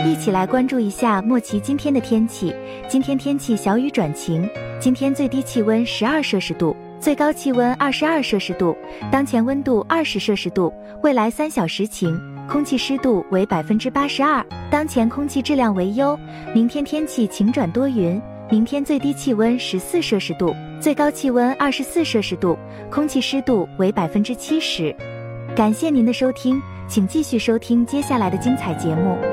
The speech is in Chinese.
一起来关注一下莫奇今天的天气。今天天气小雨转晴，今天最低气温12摄氏度，最高气温22摄氏度，当前温度20摄氏度，未来3小时晴，空气湿度为82%，当前空气质量为优。明天天气晴转多云，明天最低气温14摄氏度，最高气温24摄氏度，空气湿度为70%。感谢您的收听，请继续收听接下来的精彩节目。